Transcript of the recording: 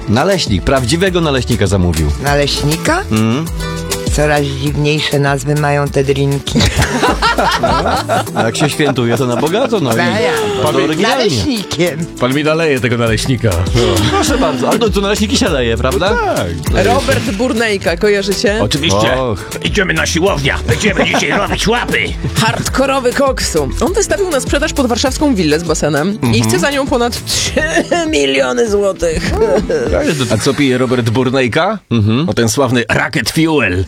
Naleśnik, prawdziwego naleśnika zamówił. Naleśnika? Coraz dziwniejsze nazwy mają te drinki. A jak się świętuje, to na bogato, no i bardzo oryginalnie. Naleśnikiem. Pan mi naleje tego naleśnika. Proszę bardzo, ale to naleśniki się leje, prawda? Tak. Robert Burnejka, kojarzycie? Oczywiście. Och. Idziemy na siłownię. Będziemy dzisiaj robić łapy. Hardkorowy koksu. On wystawił na sprzedaż pod warszawską willę z basenem i chce za nią ponad 3 miliony złotych. A co pije Robert Burnejka? O ten sławny Rocket Fuel.